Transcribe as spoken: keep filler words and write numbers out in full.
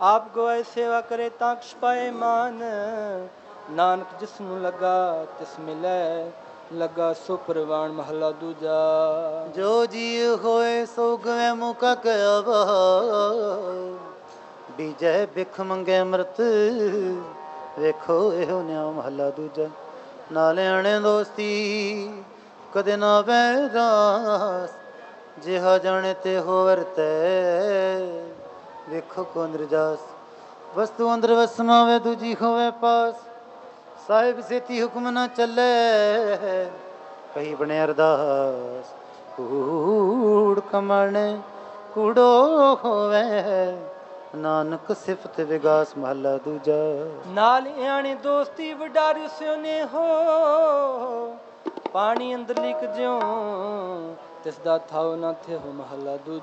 ਆਪ ਗਵਾਏ ਸੇਵਾ ਕਰੇ ਤਾਂ ਕਿਛ ਪਾਏ ਮਾਨ। ਨਾਨਕ ਜਿਸ ਨੂੰ ਲੱਗਾ ਤਿਸ ਮਿਲੈ, ਲੱਗਾ ਸੋ ਪ੍ਰਵਾਨ। ਮਹਲਾ ਦੂਜਾ। ਜੋ ਜੀ ਹੋਏ ਸੋ ਗਵੇ ਮੁਕਾ ਕਿਆ ਵਾ, ਬੀਜੈ ਬਿਖ ਮੰਗੇ ਅੰਮ੍ਰਿਤ, ਵੇਖੋ ਇਹੋ ਨਿਆ। ਮਹਲਾ ਦੂਜਾ। ਨਾ ਲੈਣੇ ਦੋਸਤੀ ਕਦੇ ਨਾ ਬੈਰਾਸ, ਜਿਹਾ ਜਾਣੇ ਤੇ ਹੋ ਵਰਤੈ, ਵੇਖੋ ਕੋ ਨਿਰਜਾਸ। ਵਸਤੂ ਅੰਦਰ ਵਸਮਾਵੇ ਦੂਜੀ ਹੋਵੇ ਪਾਸ, ਸਾਹਿਬ ਸੇਤੀ ਹੁਕਮ ਨਾ ਚੱਲੇ, ਕਹੀ ਬਣੇ ਅਰਦਾਸ। ਕੂੜ ਕਮਣ ਕੂੜੋ ਹੋਵੇ, ਨਾਨਕ ਸਿਫਤ ਵਿਗਾਸ। ਮਹਲਾ ਦੂਜਾ। ਨਾਲ ਆਣੇ ਦੋਸਤੀ ਵਡਾਰੀ ਸਿਉਨੇ ਹੋ, ਪਾਣੀ ਅੰਦਰ ਲਿਕ ਜਿਉ ਤਿਸ ਦਾ ਥਾਉ ਨਾ ਥੇ ਹੋ। ਮਹਲਾ ਦੂਜਾ।